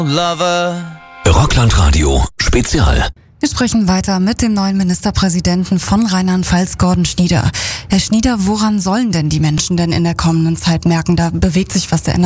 Rockland-Radio Spezial. Wir sprechen weiter mit dem neuen Ministerpräsidenten von Rheinland-Pfalz, Gordon Schnieder. Herr Schnieder, woran sollen denn die Menschen denn in der kommenden Zeit merken? Da bewegt sich was, der